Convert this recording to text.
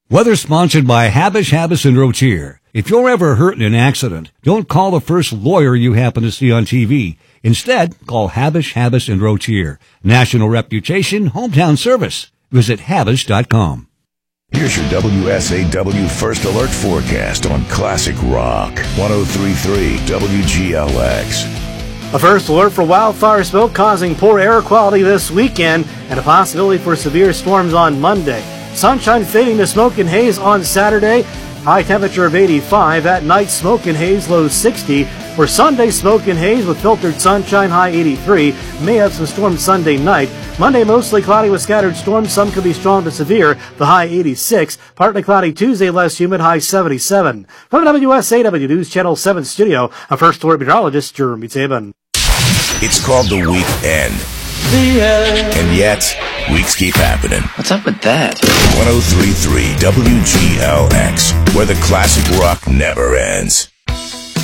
Weather sponsored by Habish, Habis, and Rotier. If you're ever hurt in an accident, don't call the first lawyer you happen to see on TV. Instead, call Habish, Habis, and Rotier. National reputation, hometown service. Visit Habish.com. Here's your WSAW First Alert forecast on Classic Rock. 103.3 WGLX. A first alert for wildfire smoke causing poor air quality this weekend and a possibility for severe storms on Monday. Sunshine fading to smoke and haze on Saturday. High temperature of 85. At night, smoke and haze, low 60. For Sunday, smoke and haze with filtered sunshine, high 83. May have some storms Sunday night. Monday, mostly cloudy with scattered storms. Some could be strong to severe, the high 86. Partly cloudy Tuesday, less humid, high 77. From the WSAW News Channel 7 studio, a first alert meteorologist, Jeremy Tabin. It's called the weekend. And yet, weeks keep happening. What's up with that? 103.3 WGLX, where the classic rock never ends.